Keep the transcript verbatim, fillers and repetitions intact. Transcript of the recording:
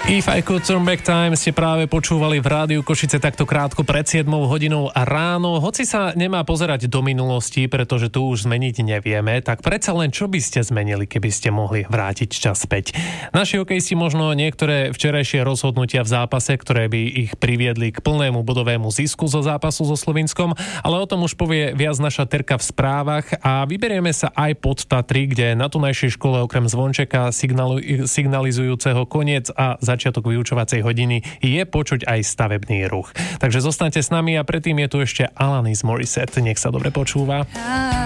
If I Could Turn Back Time ste práve počúvali v rádiu Košice takto krátko pred siedmou hodinou ráno. Hoci sa nemá pozerať do minulosti, pretože tu už zmeniť nevieme, tak predsa len čo by ste zmenili, keby ste mohli vrátiť čas späť. Naši hokejisti možno niektoré včerajšie rozhodnutia v zápase, ktoré by ich priviedli k plnému bodovému zisku zo zápasu so Slovinskom, ale o tom už povie viac naša Terka v správach a vyberieme sa aj pod Tatry, kde na tunajšej škole okrem zvončeka signalu- signalizujúceho koniec a začiatok vyučovacej hodiny je počuť aj stavebný ruch. Takže zostaňte s nami a predtým je tu ešte Alanis Morissette. Nech sa dobre počúva.